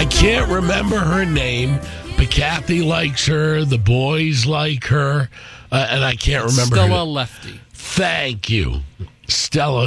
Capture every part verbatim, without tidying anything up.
I can't remember her name, but Kathy likes her. The boys like her. Uh, and I can't remember Stella her. Lefty. Thank you. Stella.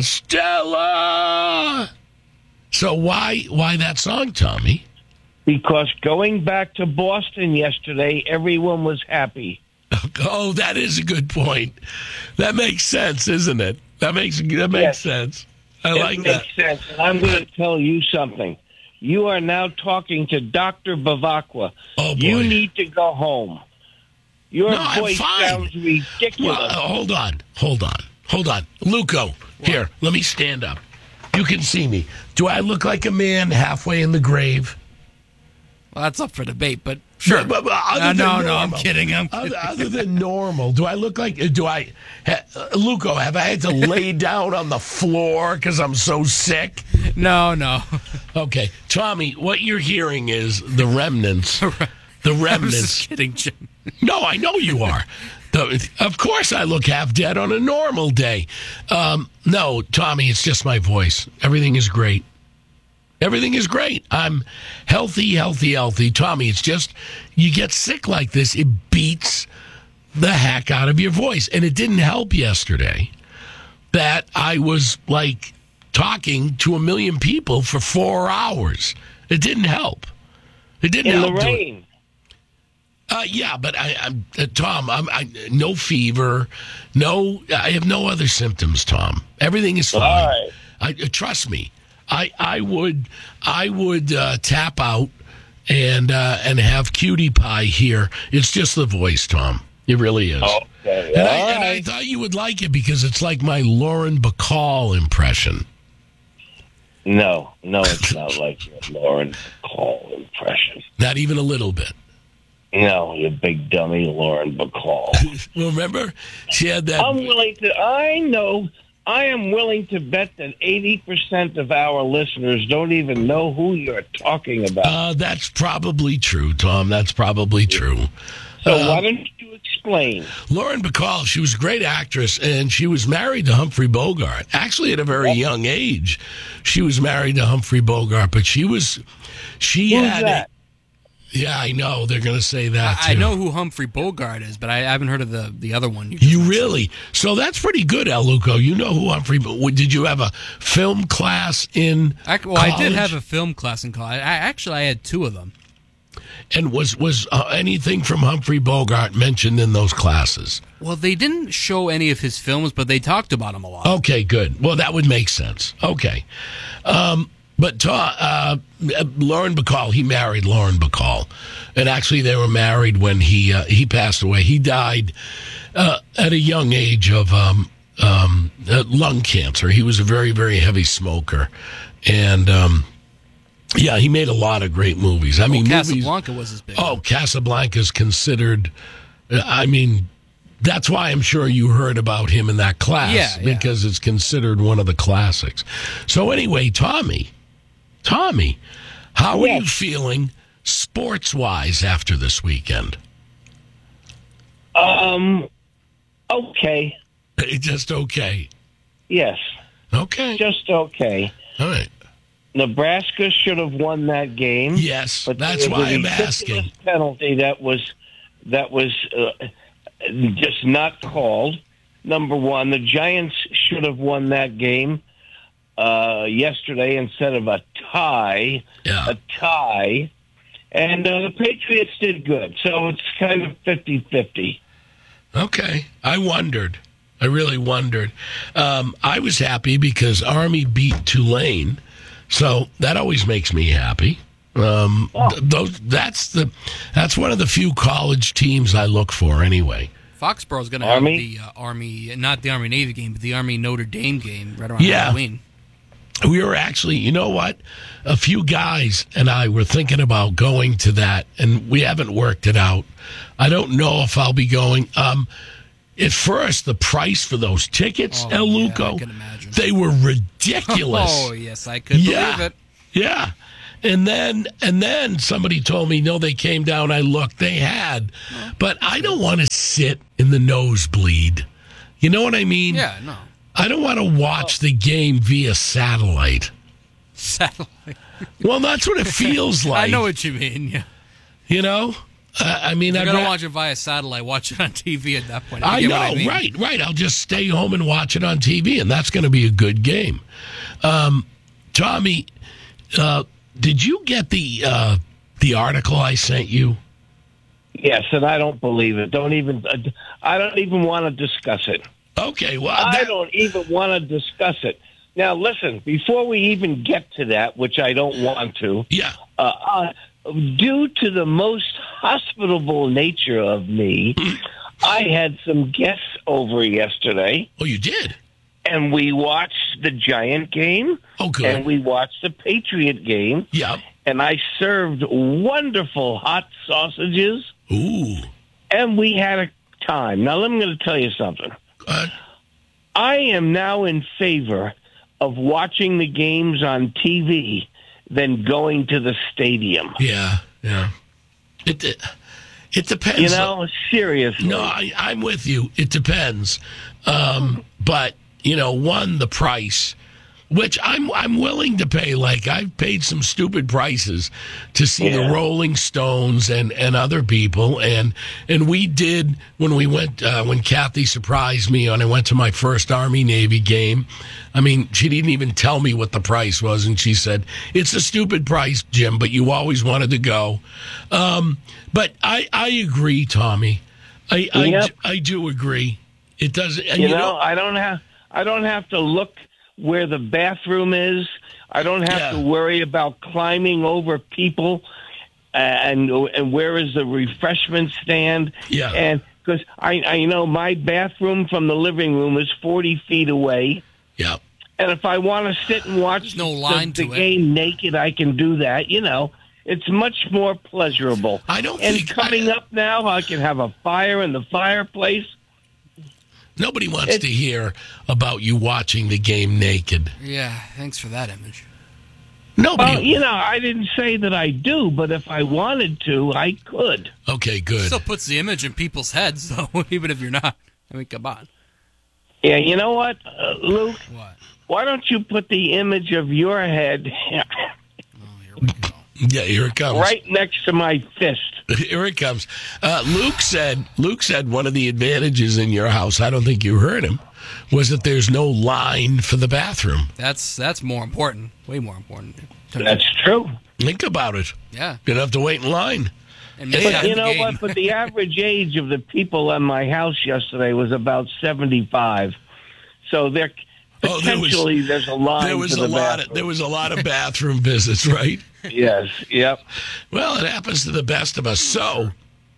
Stella! So why why that song, Tommy? Because going back to Boston yesterday, everyone was happy. Oh, that is a good point. That makes sense, isn't it? That makes that makes Yes. sense. I it like makes that. sense. And I'm going to tell you something. You are now talking to Doctor Bavacqua. Oh, boy. You need to go home. Your No, I'm voice fine. sounds ridiculous. Well, uh, hold on, hold on, hold on. Luco, here, let me stand up. You can see me. Do I look like a man halfway in the grave? Well, that's up for debate, but sure. But, but other no, than no, no, I'm normal, kidding. I'm kidding. Other, other than normal, do I look like, do I, ha, uh, Luco, have I had to lay down on the floor because I'm so sick? No, no. Okay. Tommy, what you're hearing is the remnants. The I was remnants. just kidding, Jim. No, I know you are. The, of course I look half dead on a normal day. Um, no, Tommy, it's just my voice. Everything is great. Everything is great. I'm healthy, healthy, healthy. Tommy, it's just you get sick like this, it beats the heck out of your voice. And it didn't help yesterday that I was like talking to a million people for four hours. It didn't help. It didn't In help. the do it. rain. Uh, yeah, but I, I'm uh, Tom. I'm I, no fever, no. I have no other symptoms, Tom. Everything is fine. All right. I, uh, trust me. I I would I would uh, tap out and uh, and have cutie pie here. It's just the voice, Tom. It really is. Okay. And, I, all and I right. thought you would like it because it's like my Lauren Bacall impression. No, no, it's not like your Lauren Bacall impression. Not even a little bit. No, you big dummy, Lauren Bacall. Well, remember she had that. I'm willing to. I know. I am willing to bet that eighty percent of our listeners don't even know who you're talking about. Uh, that's probably true, Tom. That's probably true. so uh, why don't you explain? Lauren Bacall, she was a great actress, and she was married to Humphrey Bogart. Actually, at a very young age, she was married to Humphrey Bogart. But she was, she Who's had. that? A, yeah, I know they're going to say that. I too. know who Humphrey Bogart is, but I haven't heard of the, the other one. You, You really? So that's pretty good, El Luco. You know who Humphrey? Bo- Did you have a film class in? I, well, I did college? have a film class in college. I, actually, I had two of them. And was was uh, anything from Humphrey Bogart mentioned in those classes? Well, they didn't show any of his films, but they talked about him a lot. Okay, good. Well, that would make sense. Okay. Um, but uh, uh, Lauren Bacall, he married Lauren Bacall. And actually, they were married when he uh, he passed away. He died uh, at a young age of um, um, uh, lung cancer. He was a very, very heavy smoker. And, um, yeah, he made a lot of great movies. I mean, well, movies, Casablanca was his big Oh, one. Casablanca is considered, uh, I mean, that's why I'm sure you heard about him in that class. Yeah, yeah. Because it's considered one of the classics. So anyway, Tommy, Tommy, how are Yes. you feeling sports-wise after this weekend? Um. Okay. Just okay. Yes. Okay. Just okay. All right. Nebraska should have won that game. Yes, but that's there was why a I'm ridiculous asking. Penalty that was that was uh, just not called. Number one, the Giants should have won that game uh, yesterday instead of a tie. Yeah. A tie. And uh, the Patriots did good. So it's kind of fifty-fifty. Okay. I wondered. I really wondered. Um, I was happy because Army beat Tulane, so that always makes me happy. Um, Oh. th- those that's the that's one of the few college teams I look for anyway. Foxborough's going to have Army? the uh, Army, not the Army Navy game, but the Army Notre Dame game right around Yeah. Halloween. We were actually, you know what? A few guys and I were thinking about going to that, and we haven't worked it out. I don't know if I'll be going. Um, at first, the price for those tickets, Oh, El yeah, Luco, I can imagine. they were ridiculous. Oh, yes, I could Yeah. believe it. Yeah. And then and then somebody told me, no, they came down. I looked, they had. But I don't want to sit in the nosebleed. You know what I mean? Yeah, no. I don't want to watch the game via satellite. Satellite. Well, that's what it feels like. I know what you mean. Yeah. You know? Uh, I mean, If I you're gonna watch it via satellite, watch it on T V at that point. You I get know, what I mean? right, right. I'll just stay home and watch it on T V, and that's going to be a good game. Um, Tommy, uh, did you get the uh, the article I sent you? Yes, and I don't believe it. Don't even. I don't even want to discuss it. Okay, well, I that, don't even want to discuss it. Now, listen. Before we even get to that, which I don't want to, yeah, uh, uh, due to the most hospitable nature of me, I had some guests over yesterday, oh, you did. and we watched the Giant game, Oh, good. and we watched the Patriot game, Yeah. and I served wonderful hot sausages, Ooh. and we had a time. Now, I'm going to tell you something. Uh, I am now in favor of watching the games on T V than going to the stadium. yeah, yeah. It it, it depends. You know, seriously. No, I, I'm with you. It depends. Um, but you know, one, the price, which I'm I'm willing to pay. Like I've paid some stupid prices to see Yeah. the Rolling Stones and, and other people, and and we did when we went uh, when Kathy surprised me and I went to my first Army Navy game. I mean, she didn't even tell me what the price was, and she said it's a stupid price, Jim, but you always wanted to go. Um, but I I agree, Tommy. I I, Yep. I do agree. It doesn't. And You, you know, know I don't have I don't have to look where the bathroom is. I don't have Yeah. to worry about climbing over people uh, and and where is the refreshment stand. Yeah. And because I, I know my bathroom from the living room is forty feet away. Yeah. And if I want to sit and watch There's no the, line the to it. game naked, I can do that. You know, it's much more pleasurable. I don't And think coming I- up now, I can have a fire in the fireplace. Nobody wants It- to hear about you watching the game naked. Yeah, thanks for that image. Nobody. Well, you know, I didn't say that I do, but if I wanted to, I could. Okay, good. Still puts the image in people's heads, though, even if you're not. I mean, come on. Yeah, you know what, uh, Luke? What? Why don't you put the image of your head Oh, here we go. Yeah, here it comes. right next to my fist? Here it comes. Uh, Luke said. Luke said one of the advantages in your house. I don't think you heard him. Was that there's no line for the bathroom. That's that's more important. Way more important. That's true. Think about it. Yeah. You don't have to wait in line. And miss But half you the know game. what? But the average age of the people in my house yesterday was about seventy-five. So there, Oh, there was- potentially, there's a line There was to a the lot. Of, bathroom. there was a lot of bathroom visits, right? Yes. Yep. Well, it happens to the best of us. So,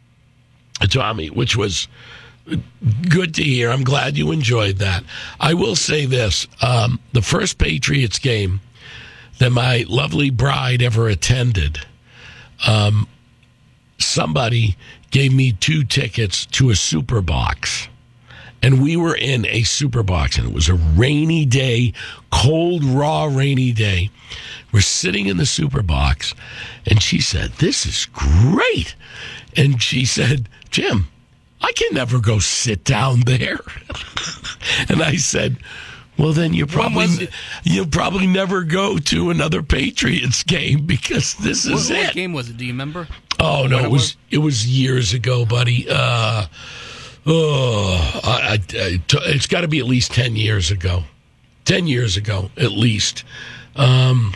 Tommy, which was good to hear. I'm glad you enjoyed that. I will say this. Um, the first Patriots game that my lovely bride ever attended, um, somebody gave me two tickets to a super box. And we were in a super box, and it was a rainy day, cold, raw, rainy day. We're sitting in the super box, and she said, "This is great." And she said, "Jim, I can never go sit down there." And I said, "Well, then you was probably it? you'll probably never go to another Patriots game because this What, is what it." game was it? Do you remember? Oh no, What it it was was? it was years ago, buddy. Uh, oh, I, I, I, it's got to be at least ten years ago. Ten years ago, at least. Um,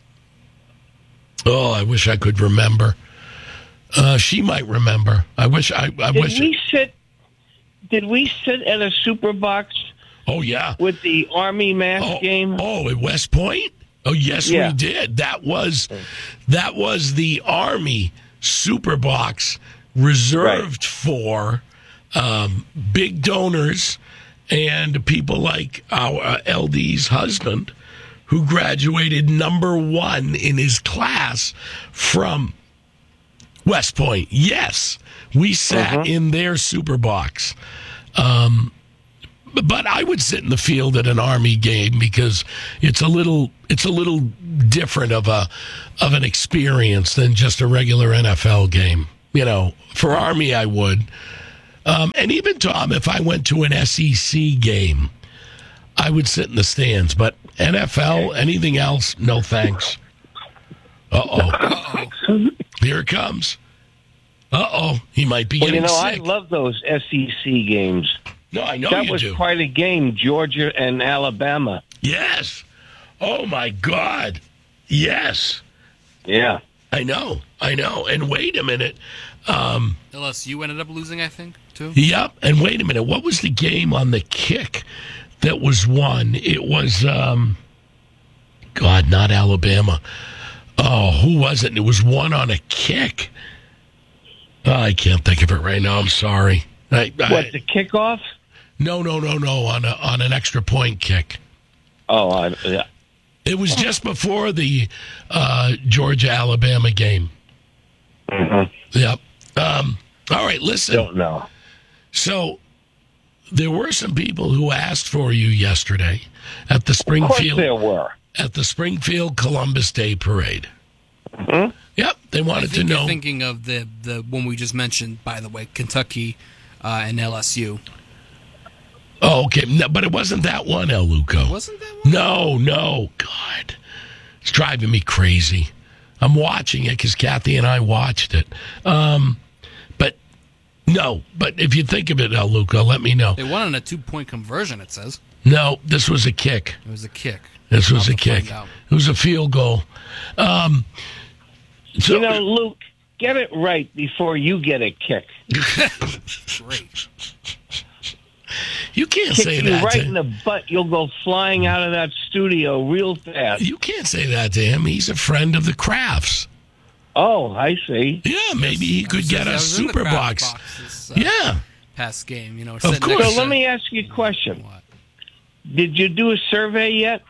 oh, I wish I could remember. Uh, she might remember. I wish. I, I Did wish. we sit? Did we sit at a super box Oh yeah. with the Army mass Oh, game? oh, at West Point. Oh yes, Yeah. we did. That was that was the Army Super Box reserved for um, big donors and people like our uh, L D's husband, who graduated number one in his class from West Point. Yes, we sat in their Super Box. Um, but I would sit in the field at an Army game because it's a little it's a little different of a of an experience than just a regular N F L game. You know, for Army I would. Um, and even Tom, if I went to an S E C game, I would sit in the stands. But N F L, anything else? No thanks. Uh-oh. Uh-oh. Here it comes. Uh-oh. He might be well, getting you know, sick. I love those S E C games. No, I know that you was do. quite a game, Georgia and Alabama. Yes. Oh, my God. Yes. Yeah. I know. I know. And wait a minute. Um, L S U ended up losing, I think, too. Yep. And wait a minute. What was the game on the kick that was won? It was, um, God, not Alabama. Oh, who was it? It was won on a kick. Oh, I can't think of it right now. I'm sorry. I, I, What, the kickoff? No, no, no, no. On a, on an extra point kick. Oh, I, yeah. It was just before the uh, Georgia-Alabama game. Mm-hmm. Yep. Um, all right, listen. Don't know. So there were some people who asked for you yesterday at the Of Springfield course there were. at the Springfield Columbus Day Parade. Mm-hmm. Yep, they I wanted to think know. you're thinking of the, the one we just mentioned, by the way, Kentucky uh, and L S U. Oh, okay, no, but it wasn't that one, El Luco. Wasn't that one? No, no, God, it's driving me crazy. I'm watching it because Kathy and I watched it. Um, but no, but if you think of it, El Luco, let me know. They won on a two-point conversion, it says. No, this was a kick. It was a kick. This was I'll a have to kick. find out. It was a field goal. Um, so, You know, Luke, get it right before you get a kick. Great. you can't Kick say you that. right to, in the butt. You'll go flying out of that studio real fast. you can't say that to him. He's a friend of the Crafts. Oh, I see. Yeah, maybe he could get I a was in the super Kraft box. box this, uh, Yeah. past game, you know. Of sitting course. next So to- let me ask you a question. What? Did you do a survey yet?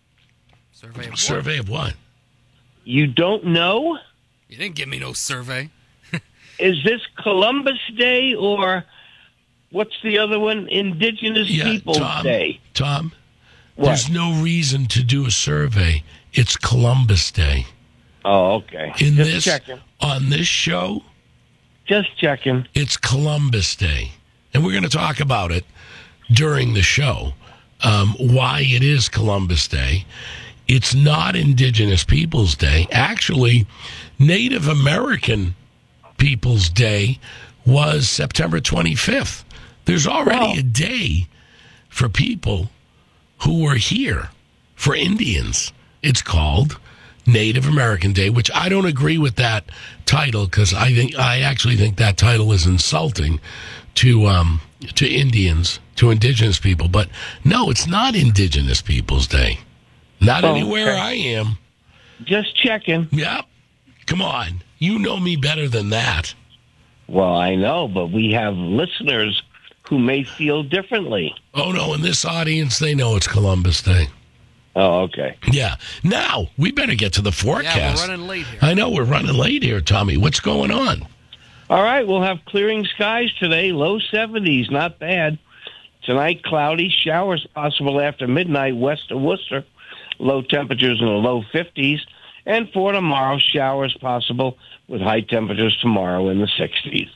Survey of what? Survey of what? You don't know? You didn't give me no survey. Is this Columbus Day or what's the other one? Indigenous Yeah, Peoples Tom. Day. Tom, What? there's no reason to do a survey. It's Columbus Day. Oh, okay. In Just this checking. on this show, Just checking. it's Columbus Day. And we're going to talk about it during the show, um, why it is Columbus Day. It's not Indigenous Peoples Day. Actually, Native American Peoples Day was September twenty-fifth. There's already Wow. a day for people who were here, for Indians. It's called Native American Day, which I don't agree with that title because I think I actually think that title is insulting to um, to Indians, to Indigenous people. But no, it's not Indigenous Peoples Day. Not Oh, anywhere okay. I am. Just checking. Yep. Come on. You know me better than that. Well, I know, but we have listeners who may feel differently. Oh, no. In this audience, they know it's Columbus Day. Oh, okay. Yeah. Now, we better get to the Yeah, forecast. we're running late here. I know we're running late here, Tommy. What's going on? All right, we'll have clearing skies today, low seventies, not bad. Tonight, cloudy, showers possible after midnight west of Worcester, low temperatures in the low fifties. And for tomorrow, showers possible with high temperatures tomorrow in the sixties.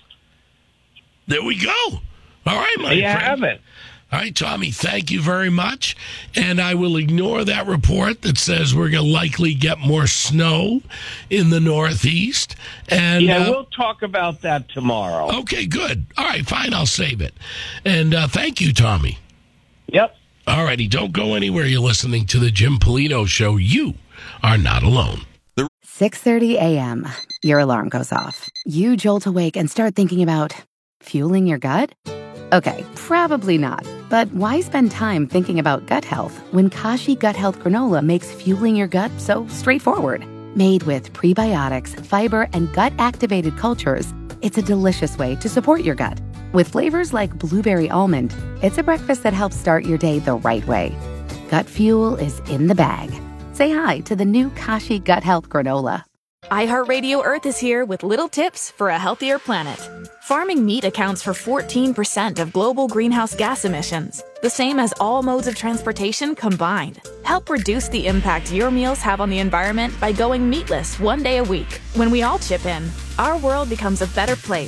There we go. All right, my There you friend. have it. All right, Tommy, thank you very much. And I will ignore that report that says we're going to likely get more snow in the Northeast. And Yeah, uh, we'll talk about that tomorrow. okay, good. All right, fine. I'll save it. And uh, thank you, Tommy. Yep. All righty, don't go anywhere. You're listening to the Jim Polito Show. You are not alone. six thirty a.m. Your alarm goes off. You jolt awake and start thinking about fueling your gut? Okay, probably not. But why spend time thinking about gut health when Kashi Gut Health Granola makes fueling your gut so straightforward? Made with prebiotics, fiber, and gut-activated cultures, it's a delicious way to support your gut. With flavors like blueberry almond, it's a breakfast that helps start your day the right way. Gut fuel is in the bag. Say hi to the new Kashi Gut Health Granola. iHeartRadio Earth is here with little tips for a healthier planet. Farming meat accounts for fourteen percent of global greenhouse gas emissions, the same as all modes of transportation combined. Help reduce the impact your meals have on the environment by going meatless one day a week. When we all chip in, our world becomes a better place.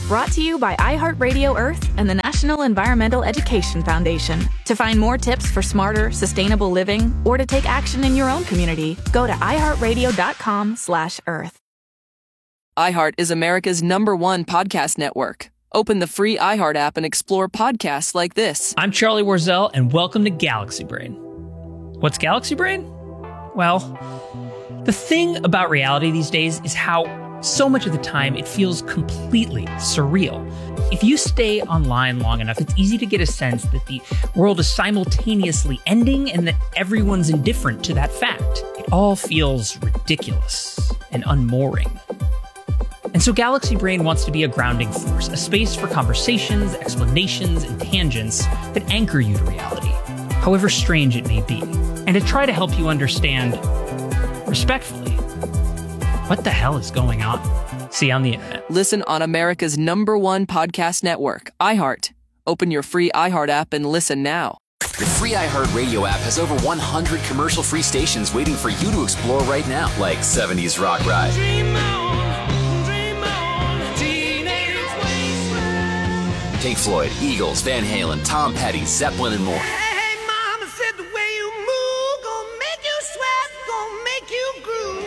Brought to you by iHeartRadio Earth and the National Environmental Education Foundation. To find more tips for smarter, sustainable living or to take action in your own community, go to iHeartRadio.com slash Earth. iHeart is America's number one podcast network. Open the free iHeart app and explore podcasts like this. I'm Charlie Warzel, and welcome to Galaxy Brain. What's Galaxy Brain? Well, the thing about reality these days is how so much of the time it feels completely surreal. If you stay online long enough, it's easy to get a sense that the world is simultaneously ending and that everyone's indifferent to that fact. It all feels ridiculous and unmooring. And so Galaxy Brain wants to be a grounding force, a space for conversations, explanations, and tangents that anchor you to reality, however strange it may be, and to try to help you understand, respectfully, what the hell is going on? See you on the internet. Listen on America's number one podcast network, iHeart. Open your free iHeart app and listen now. The free iHeartRadio app has over one hundred commercial-free stations waiting for you to explore right now, like seventies Rock Ride. Dream on, dream on, Teenage Wasteland. Pink Floyd, Eagles, Van Halen, Tom Petty, Zeppelin, and more. Hey, Mama said the way you move gonna make you sweat, gonna make you groove.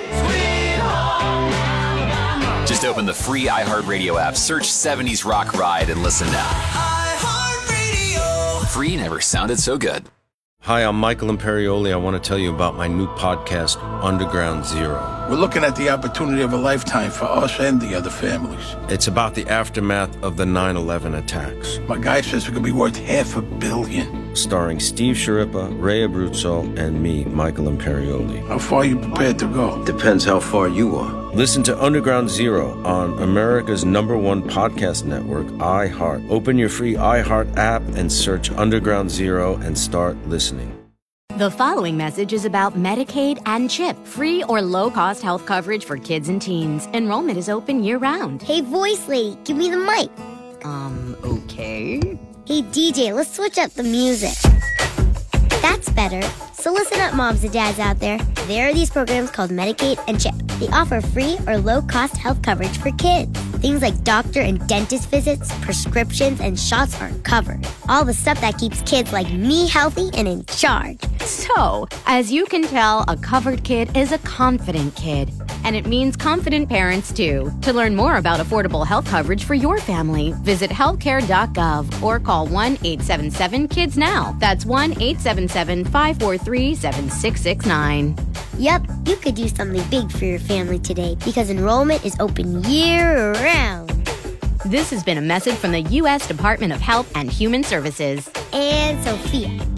Just open the free iHeartRadio app, search seventies Rock Ride, and listen now. iHeartRadio. Free never sounded so good. Hi, I'm Michael Imperioli. I want to tell you about my new podcast, Underground Zero. We're looking at the opportunity of a lifetime for us and the other families. It's about the aftermath of the nine eleven attacks. My guy says we could be worth half a billion. Starring Steve Sciarippa, Ray Abruzzo, and me, Michael Imperioli. How far are you prepared to go? Depends how far you are. Listen to Underground Zero on America's number one podcast network, iHeart. Open your free iHeart app and search Underground Zero and start listening. The following message is about Medicaid and CHIP, free or low-cost health coverage for kids and teens. Enrollment is open year-round. Hey, voice lady, give me the mic. Um, okay. Hey, D J, let's switch up the music. That's better. So listen up, moms and dads out there. There are these programs called Medicaid and CHIP. They offer free or low-cost health coverage for kids. Things like doctor and dentist visits, prescriptions, and shots are covered. All the stuff that keeps kids like me healthy and in charge. So, as you can tell, a covered kid is a confident kid. And it means confident parents, too. To learn more about affordable health coverage for your family, visit healthcare dot gov or call one eight seven seven kids now. That's one eight seven seven, five four three, seven six six nine. Yep, you could do something big for your family today because enrollment is open year-round. This has been a message from the U S Department of Health and Human Services. And Sophia.